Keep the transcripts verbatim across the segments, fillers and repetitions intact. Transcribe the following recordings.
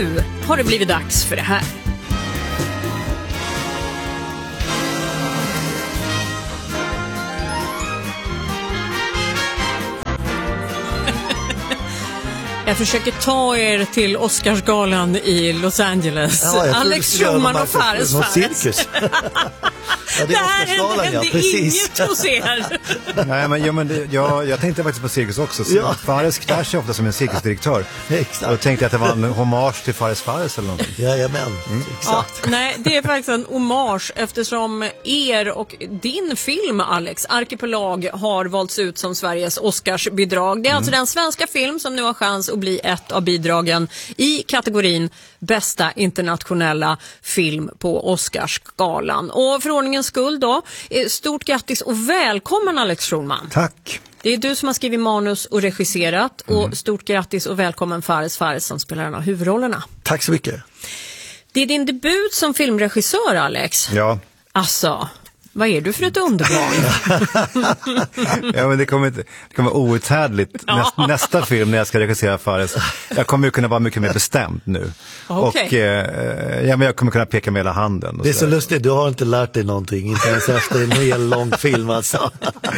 nu har det blivit dags för det här. Jag försöker ta er till Oscarsgalan i Los Angeles. Ja, Alex Schulman och Fares Fares. Ja, det är Oscarsgalan, ja, precis. Inget hos er. Nej, men, ja, men det, jag, jag tänkte faktiskt på cirkus också. Så Ja. Fares klär sig ofta som en cirkusdirektör. Exakt. Och då tänkte jag att det var en hommage till Fares Fares eller någonting. Jajamän, Ja, exakt. nej, det är faktiskt en hommage eftersom er och din film, Alex, Arkipelag, har valts ut som Sveriges Oscarsbidrag. Det är alltså den svenska film som nu har chans att bli ett av bidragen i kategorin bästa internationella film på Oscarsgalan. Och för ordningens skull då, stort grattis och välkommen Alex Schulman. Tack. Det är du som har skrivit manus och regisserat och stort grattis och välkommen Fares Fares som spelar en av huvudrollerna. Tack så mycket. Det är din debut som filmregissör, Alex. Ja. Alltså, vad är du för ett underbarn? Ja, men det kommer, inte, det kommer vara outhärdligt. Ja. Näst, nästa film när jag ska regissera Fares. Jag kommer ju kunna vara mycket mer bestämd nu. Okej. Och eh, ja, men jag kommer kunna peka med hela handen. Och Det är så sådär. lustigt, du har inte lärt dig någonting, inte ens efter en hel lång film alltså.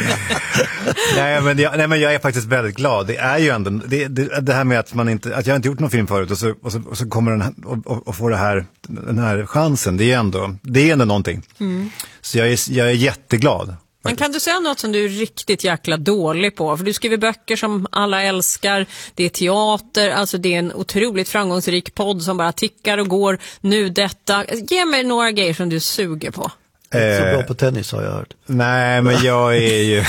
nej, men jag, nej men jag är faktiskt väldigt glad. Det är ju ändå det, det, det här med att man inte att jag inte gjort någon film förut och så, och så, och så kommer den och, och, och får det här, den här chansen. Det är ändå det är ändå någonting. Mm. Så jag är, jag är jätteglad. Men kan du säga något som du är riktigt jäkla dålig på? För du skriver böcker som alla älskar. Det är teater, alltså det är en otroligt framgångsrik podd som bara tickar och går. Nu detta. Ge mig några grejer som du suger på. Inte så bra på tennis har jag hört. Nej, men jag är ju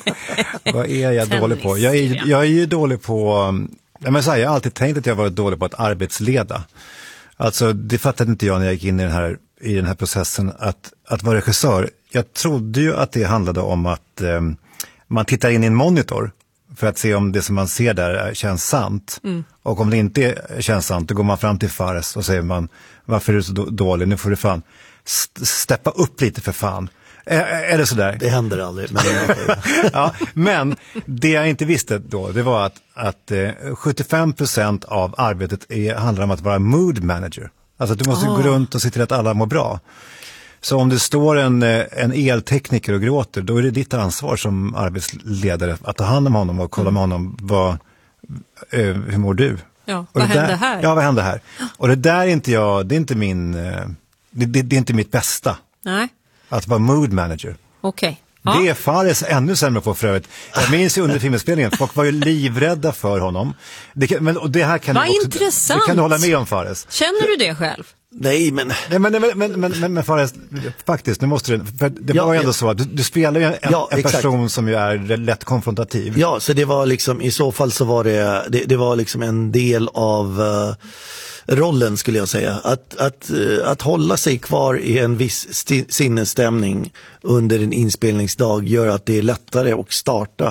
vad är jag dålig på? Jag är, jag är ju dålig på nej, men så här, jag har alltid tänkt att jag varit dålig på att arbetsleda. Alltså det fattade inte jag när jag gick in i den här, i den här processen att, att vara regissör. Jag trodde ju att det handlade om att eh, man tittar in i en monitor för att se om det som man ser där känns sant. Mm. Och om det inte känns sant, då går man fram till Fares och säger man, varför är du så dålig? Nu får du fan st- steppa upp lite för fan. Är, är det sådär? Det händer aldrig. Men, ja, men det jag inte visste då, det var att, att eh, sjuttiofem procent av arbetet är, handlar om att vara mood manager. Alltså att du måste oh. gå runt och se till att alla mår bra. Så om det står en, en eltekniker och gråter, då är det ditt ansvar som arbetsledare att ta hand om honom och kolla med honom, vad, eh, hur mår du? Ja, vad händer här? Ja, vad händer här? Och det där är inte jag, det är inte min, det, det, det är inte mitt bästa. Nej. Att vara mood manager. Okej. Okay. Det ja. är Fares ännu sämre på för övrigt. Jag minns ju under filminspelningen, folk var ju livrädda för honom. Det kan, men, och det här kan vad du också, intressant. Det kan du hålla med om, Fares. Känner du det själv? Nej, men... Nej, men, men, men, men, men, men Fares, faktiskt, nu måste du... För det ja, var ju ändå ja. så att du, du spelar ju en, ja, en person som ju är lätt konfrontativ. Ja, så det var liksom, i så fall så var det, det, det var liksom en del av... Uh, rollen skulle jag säga, att, att, att hålla sig kvar i en viss sti- sinnesstämning under en inspelningsdag gör att det är lättare att starta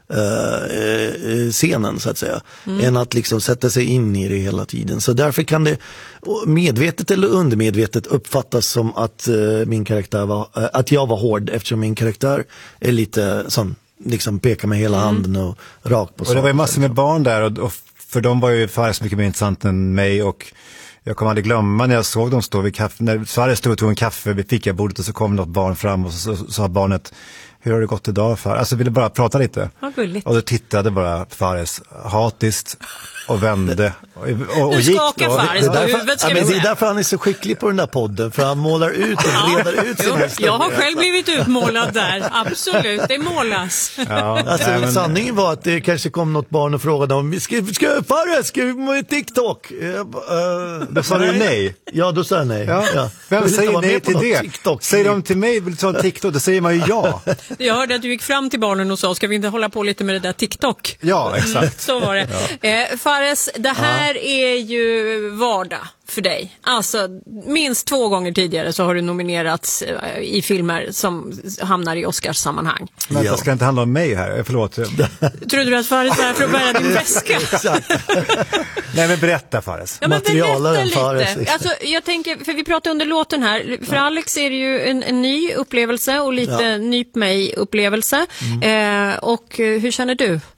uh, scenen så att säga, mm. än att liksom sätta sig in i det hela tiden. Så därför kan det medvetet eller undermedvetet uppfattas som att uh, min karaktär var, uh, att jag var hård eftersom min karaktär är lite sån, liksom pekar med hela mm. handen och rakt på. Och det var ju massor med barn där och, och för dem var ju Fares mycket mer intressant än mig och jag kommer aldrig glömma när jag såg dem stå vid kaffe, när Fares stod och tog en kaffe vid fikabordet och så kom något barn fram och så sa barnet, hur har det gått idag Fares? Alltså ville bara prata lite. Vad gulligt. Och då tittade bara Fares hatiskt och vände och, och, och du gick. skakar Och, Fares på huvudet ska ja, vi men det är säga. därför han är så skicklig på den där podden, för han målar ut och reder ut sin jo, jag har själv blivit utmålad där, absolut, det målas. Ja, alltså nej, men... sanningen var att det kanske kom något barn och frågade om ska, ska Fares, ska vi med TikTok? Uh, då sa du nej. Ja, då sa jag nej. Ja. Ja. Vem säger nej till det? TikTok. Säger de till mig, vill du ta TikTok? Då säger man ju ja. Jag hörde att du gick fram till barnen och sa, ska vi inte hålla på lite med det där TikTok? Ja, exakt. Så var det. Ja. Eh, Fares, det här ja. är ju vardag för dig. Alltså, minst två gånger tidigare så har du nominerats i filmer som hamnar i Oscars sammanhang. Men det ska inte handla om mig här, förlåt. Trodde du att Fares var här för att bära din väska? Nej, men berätta Fares. Ja, men materialaren Fares. Liksom. Alltså, jag tänker, för vi pratar under låten här, för ja. Alex är det ju en, en ny upplevelse och lite ja. nyp mig upplevelse. Mm. Eh, och hur känner du?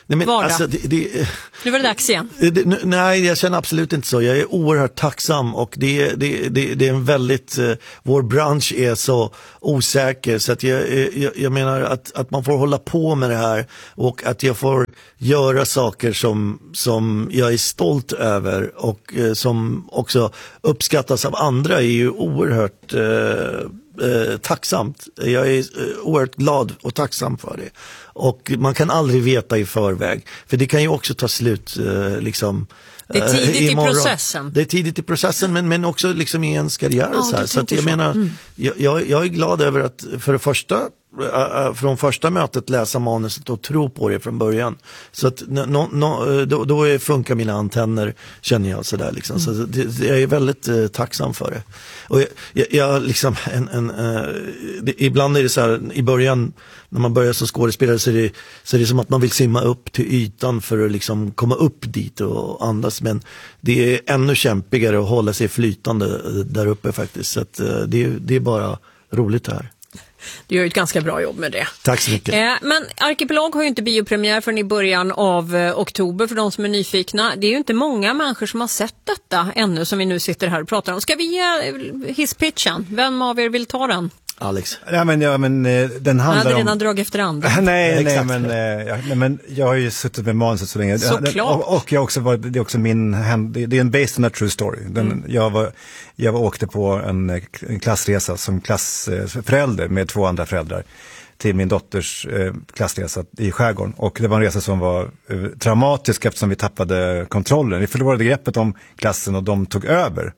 Nej, men, vardag? alltså, det, det, nu var det dags igen. Det, nu, nej, jag känner absolut inte så. Jag är oerhört tacksam och det, det, det, det är en väldigt, eh, vår bransch är så osäker så att jag, jag, jag menar att, att man får hålla på med det här och att jag får göra saker som, som jag är stolt över och eh, som också uppskattas av andra är ju oerhört eh, Eh, tacksamt. Jag är eh, oerhört glad och tacksam för det. Och man kan aldrig veta i förväg. För det kan ju också ta slut eh, liksom. Det är tidigt eh, i processen. Det är tidigt i processen men, men också liksom i ens karriär. Ja, så här. Så att jag så. menar, mm. jag, jag, jag är glad över att för det första äh, från första mötet läsa manuset och tro på det från början. Så att no, no, då, då funkar mina antenner, känner jag sådär liksom. Så det, jag är väldigt eh, tacksam för det. Och jag, jag, jag liksom en, en, eh, det, ibland är det så här i början när man börjar som skådespelare så är, det, så är det som att man vill simma upp till ytan för att liksom komma upp dit och andas. Men det är ännu kämpigare att hålla sig flytande där uppe faktiskt. Så att, eh, det, det är bara roligt här. Du gör ett ganska bra jobb med det. Tack så mycket. Eh, men Arkipelag har ju inte biopremiär förrän i början av eh, oktober för de som är nyfikna. Det är ju inte många människor som har sett detta ännu som vi nu sitter här och pratar om. Ska vi ge eh, hisspitchen? Vem av er vill ta den? Alex. Ja, men, ja, men eh, den handlar Han hade om... redan dragit efter andra. nej, nej, Exakt. men, eh, ja, nej, men jag har ju suttit med manuset så länge. Såklart. Och, och jag också var, det är också min hem, det är en based on a true story. Den, mm. Jag, var, jag var, åkte på en, en klassresa som klassförälder med två andra föräldrar till min dotters eh, klassresa i skärgården. Och det var en resa som var eh, traumatisk eftersom vi tappade kontrollen. Vi förlorade greppet om klassen och de tog över.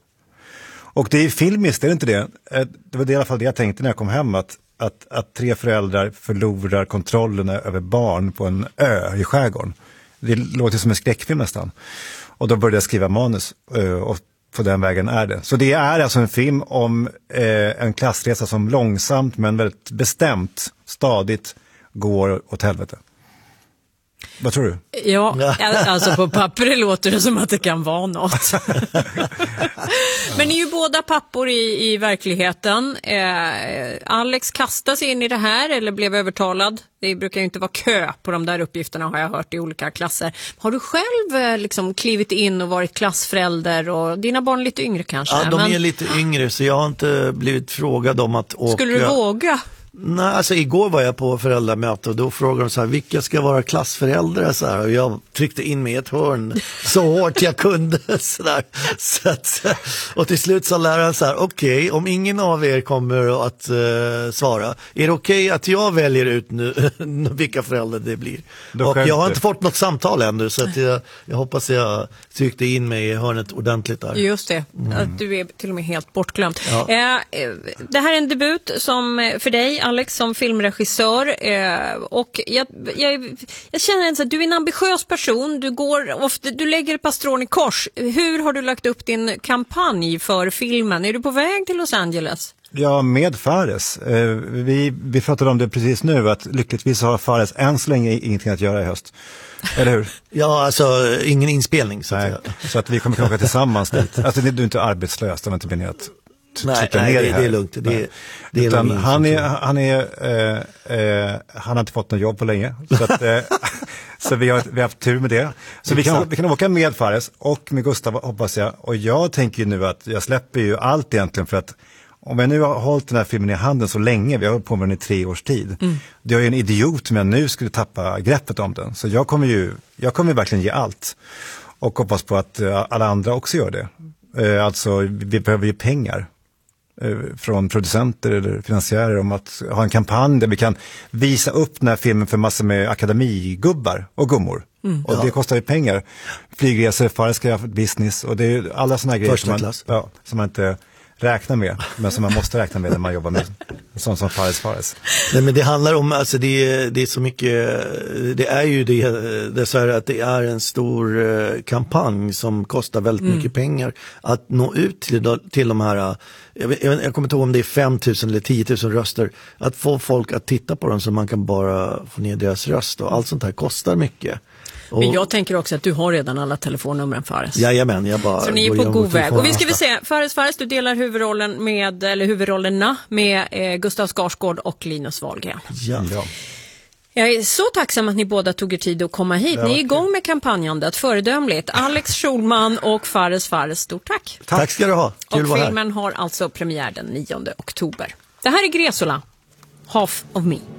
Och det är filmiskt, är det inte det? Det var det i alla fall det jag tänkte när jag kom hem, att, att, att tre föräldrar förlorar kontrollen över barn på en ö i skärgården. Det låter som en skräckfilm nästan. Och då började jag skriva manus och på den vägen är det. Så det är alltså en film om eh, en klassresa som långsamt men väldigt bestämt, stadigt går åt helvete. Vad tror du? Ja, alltså på papper låter det som att det kan vara något. Men ni är ju båda pappor i, i verkligen. Eh, Alex kastade sig in i det här eller blev övertalad. Det brukar ju inte vara kö på de där uppgifterna, har jag hört i olika klasser. Har du själv eh, liksom klivit in och varit klassförälder och dina barn lite yngre kanske? Ja, de men... är lite yngre så jag har inte blivit frågad om att åka. Skulle du våga? Nej, alltså igår var jag på föräldramöte och då frågade de så här, vilka ska vara klassföräldrar så här, och jag tryckte in mig i ett hörn så hårt jag kunde så där. Så att, och till slut sa läraren så här, okej, okay, om ingen av er kommer att uh, svara, är det okej okay att jag väljer ut nu vilka föräldrar det blir? Då och jag har inte fått något samtal ännu så att jag, jag hoppas jag tryckte in mig i hörnet ordentligt där. Just det, mm. att du är till och med helt bortglömd. Ja. Eh, det här är en debut som för dig, Alex, som filmregissör, eh, och jag, jag, jag känner att du är en ambitiös person, du går ofta, du lägger ett par strån i kors. Hur har du lagt upp din kampanj för filmen? Är du på väg till Los Angeles? Ja, med Fares. Eh, vi, vi pratade om det precis nu, att lyckligtvis har Fares än så länge ingenting att göra i höst. Eller hur? Ja, alltså ingen inspelning. Så, nej, att så att vi kommer att åka tillsammans dit. Alltså du är inte arbetslös, det var inte meningen. Nej, nej det, det är lugnt. Det, det, det är lugnt. Han, är, han, är, eh, eh, han har inte fått något jobb på länge. Så, att, eh, så vi, har, vi har haft tur med det. Så vi kan, vi kan åka med Fares och med Gustav, hoppas jag. Och jag tänker ju nu att jag släpper ju allt egentligen, för att om jag nu har hållit den här filmen i handen så länge, vi har hållit på med den i tre års tid. Mm. Det är ju en idiot, men nu skulle tappa greppet om den. Så jag kommer ju jag kommer verkligen ge allt. Och hoppas på att alla andra också gör det. Eh, alltså, vi behöver ju pengar från producenter eller finansiärer om att ha en kampanj där vi kan visa upp den här filmen för massor med akademigubbar och gummor. Mm, och ja. Det kostar ju pengar. Flygresor, Fares ska ha business och det är alla såna här grejer som man, ja, som man inte räknar med, men som man måste räkna med när man jobbar med sånt som Fares Fares. Nej, men det handlar om, alltså det, det är så mycket, det är ju det, det är så här att det är en stor eh, kampanj som kostar väldigt mm. mycket pengar att nå ut till, till de här, jag, jag, jag kommer inte ihåg om det är fem tusen eller tio tusen röster, att få folk att titta på dem så man kan bara få ner deras röst och allt sånt här kostar mycket. Och, men jag tänker också att du har redan alla telefonnumren, Fares. Jajamän, jag bara... Så ni är på god väg. Och vi ska väl se, Fares Fares, du delar huvudrollen med, eller huvudrollerna med eh, Gustav Skarsgård och Linus Wahlgren. Ja. ja. Jag är så tacksam att ni båda tog er tid att komma hit. Ni är igång med kampanjandet, föredömligt. Alex Schulman och Fares Fares, stort tack. Tack, tack ska du ha. Kul och vara filmen här. har alltså premiär den nionde oktober. Det här är Gresola, Half of Me.